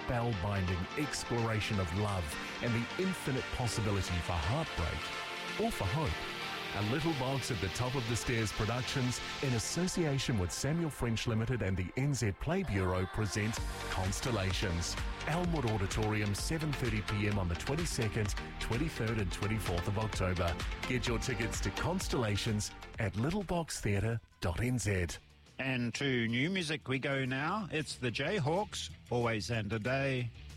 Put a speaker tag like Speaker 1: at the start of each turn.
Speaker 1: spellbinding exploration of love and the infinite possibility for heartbreak or for hope. A Little Box at the Top of the Stairs Productions, in association with Samuel French Limited and the NZ Play Bureau, present Constellations. Elmwood Auditorium, 7:30pm on the 22nd, 23rd and 24th of October. Get your tickets to Constellations at littleboxtheatre.nz.
Speaker 2: And to new music we go now. It's the Jayhawks, Always and a Day.